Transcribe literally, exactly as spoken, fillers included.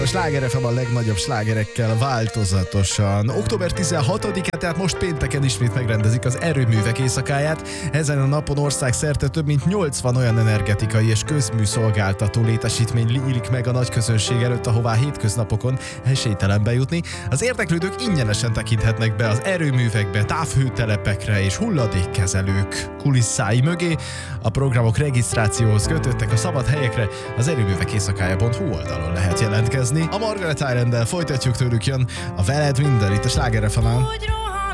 a Sláger ef em a legnagyobb slágerekkel változatosan. október tizenhatodikán, tehát most pénteken ismét megrendezik az Erőművek éjszakáját. Ezen a napon országszerte több mint nyolcvan olyan energetikai és közműszolgáltató létesítmény nyílik meg a nagy közönség előtt, ahová hétköznapokon esélytelen bejutni. Az érdeklődők ingyenesen tekinthetnek be az erőművekbe, távhőtelepekre és hulladékkezelők kulisszái mögé. A programok regisztrációhoz kötöttek, a szabad helyekre az erőművek éjszakája pont hu oldalon lehet jelentkezni. A Margaret Island-del folytatjuk, tőlük jön a Veled minden itt a Sláger ef em-en.